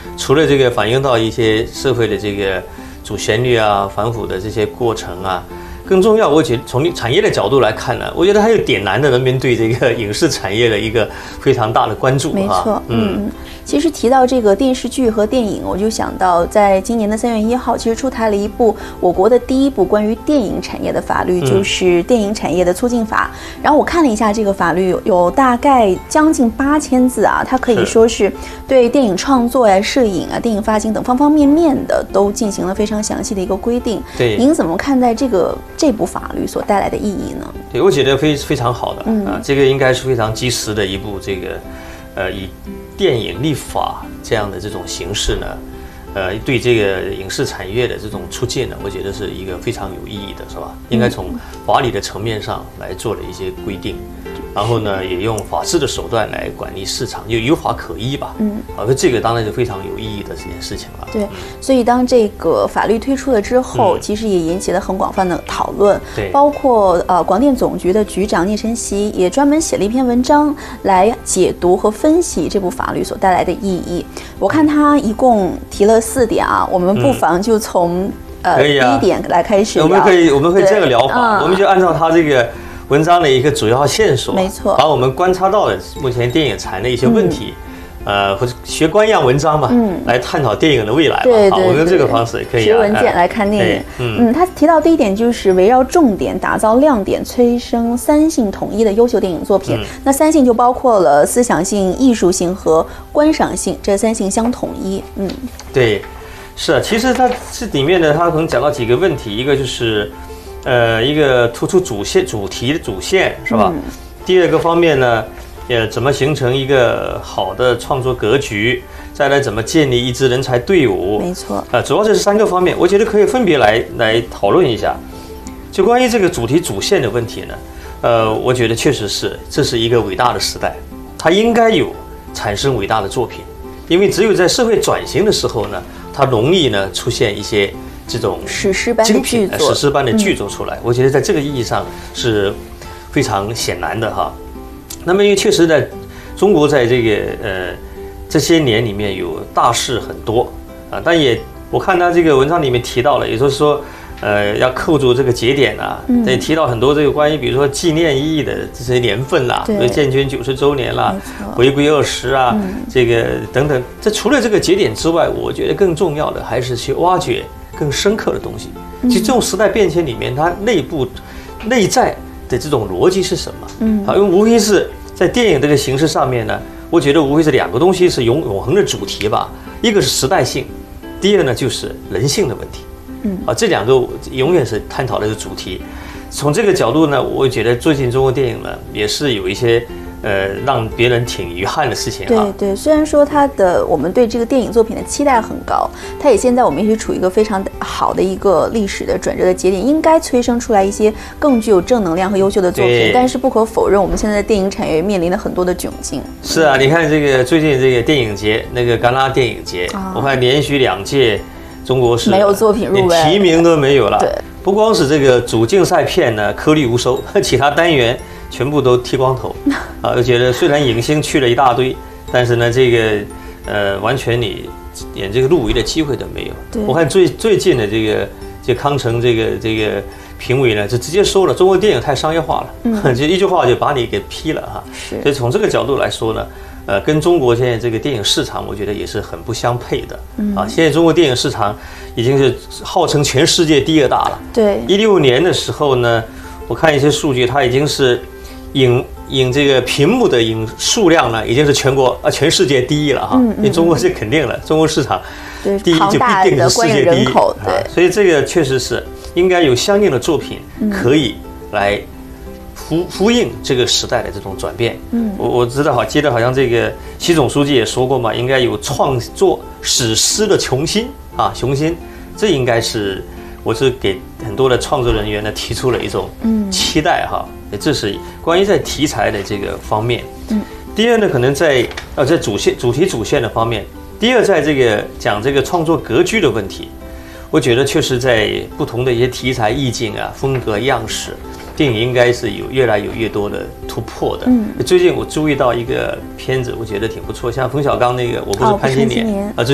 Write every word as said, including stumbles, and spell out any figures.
除了这个反映到一些社会的这个主旋律啊、反腐的这些过程啊。更重要，我觉得从产业的角度来看呢，我觉得还有点燃的人民对这个影视产业的一个非常大的关注。 没错，嗯嗯。其实提到这个电视剧和电影，我就想到，在今年的三月一号，其实出台了一部我国的第一部关于电影产业的法律，就是《电影产业的促进法》。然后我看了一下这个法律，有有大概将近八千字啊，它可以说是对电影创作呀、摄影啊、电影发行等方方面面的都进行了非常详细的一个规定。 对， 您怎么看待这个这部法律所带来的意义呢？ 对，我觉得非非常好的、嗯、啊，这个应该是非常及时的一部这个，呃，以电影立法这样的这种形式呢，呃，对这个影视产业的这种促进呢，我觉得是一个非常有意义的，是吧？应该从法理的层面上来做了一些规定。然后呢，也用法治的手段来管理市场，就有法可依吧。嗯，啊，这个当然就非常有意义的这件事情了。 对，所以当这个法律推出了之后，嗯、其实也引起了很广泛的讨论。 对， 包括呃广电总局的局长聂晨曦也专门写了一篇文章来解读和分析这部法律所带来的意义。我看他一共提了四点啊，我们不妨就从、嗯、呃、啊、第一点来开始聊。 我们可以我们可以这个聊法，嗯、我们就按照他这个。文章的一个主要线索， 没错， 把我们观察到的目前电影产的一些问题，嗯、呃，或者学官样文章吧，嗯，来探讨电影的未来吧。 对对对， 我们这个方式可以、啊、 学文件来看电影。嗯嗯，他提到第一点就是围绕重点打造亮点，催生三性统一的优秀电影作品。嗯、那三性就包括了思想性、艺术性和观赏性，这三性相统一。嗯， 对，是啊，其实它这里面呢，它可能讲到几个问题，一个就是。呃，一个突出主线、主题的主线是吧？嗯、第二个方面呢，呃，怎么形成一个好的创作格局？再来怎么建立一支人才队伍？ 没错。啊、 呃，主要这是三个方面，我觉得可以分别来来讨论一下。就关于这个主题主线的问题呢，呃，我觉得确实是这是一个伟大的时代，它应该有产生伟大的作品，因为只有在社会转型的时候呢，它容易呢出现一些。这种史诗般的剧作， 史诗般的剧作出来，嗯、我觉得在这个意义上是非常显然的哈。那么因为确实在中国在这个呃这些年里面有大事很多啊，但也我看他这个文章里面提到了，也就是说呃要扣住这个节点啊，嗯、也提到很多这个关于比如说纪念意义的这些年份啦，比如建军九十周年啦，回归二十啊，嗯、这个等等。这除了这个节点之外，我觉得更重要的还是去挖掘。更深刻的东西，其实这种时代变迁里面，它内部、内在的这种逻辑是什么？嗯，好，因为无非是在电影这个形式上面呢，我觉得无非是两个东西是永永恒的主题吧，一个是时代性，第二呢就是人性的问题。嗯，啊，这两个永远是探讨的是主题。从这个角度呢，我觉得最近中国电影呢也是有一些。呃，让别人挺遗憾的事情、啊。 对对，虽然说它的我们对这个电影作品的期待很高，它也现在我们也是处于一个非常好的一个历史的转折的节点，应该催生出来一些更具有正能量和优秀的作品。但是不可否认，我们现在的电影产业面临了很多的窘境。 是啊，你看这个最近这个电影节，那个戛纳电影节，啊、我看连续两届中国是没有作品入围， 连提名都没有了。 对， 不光是这个主竞赛片呢颗粒无收，其他单元。全部都剃光头，啊，我觉得虽然影星去了一大堆，但是呢，这个呃，完全你连这个入围的机会都没有。我看最最近的这个这康城这个这个评委呢，就直接说了，中国电影太商业化了，嗯、就一句话就把你给批了哈。 是。 所以从这个角度来说呢，呃，跟中国现在这个电影市场，我觉得也是很不相配的。嗯、啊，现在中国电影市场已经是号称全世界第二大了。 对。 一六年的时候呢，我看一些数据，它已经是。影影这个屏幕的影数量呢，已经是全国啊全世界第一了哈。嗯嗯、因为中国是肯定了，中国市场第一就必定是世界第一。 对、 啊，所以这个确实是应该有相应的作品可以来呼呼应这个时代的这种转变。嗯，我我知道哈，记得好像这个习总书记也说过嘛，应该有创作史诗的雄心啊，雄心，这应该是我是给很多的创作人员呢提出了一种期待哈。这是关于在题材的这个方面。嗯，第二呢，可能在呃在主线、主题主线的方面。第二，在这个讲这个创作格局的问题，我觉得确实在不同的一些题材意境啊、风格样式，电影应该是有越来有越多的突破的。嗯，最近我注意到一个片子，我觉得挺不错，像冯小刚那个《我不是潘金莲》啊，这